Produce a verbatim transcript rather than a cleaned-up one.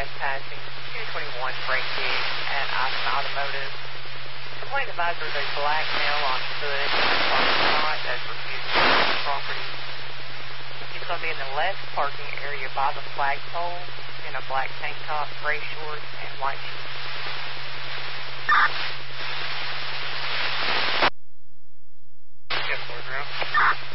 trespassing, two twenty-one breakage at Ison Automotive. Complaint advisor, there's a black male on foot in the parking lot that's refused to enter the property. He's going to be in the left parking area by the flagpole in a black tank top, gray shorts, and white shoes. Yes, Lord, now.